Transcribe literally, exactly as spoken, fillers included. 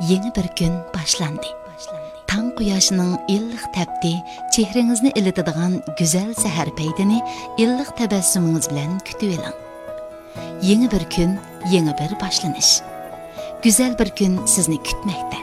Yeni bir gün başlandı. Tang quyoshning illiq tapdi, chehringizni ilitadigan go'zal sahar paytini illiq tabassumingiz bilan kutib oling. Yeni bir kun, yeni bir boshlanish. Güzel bir gün sizni kutmoqda.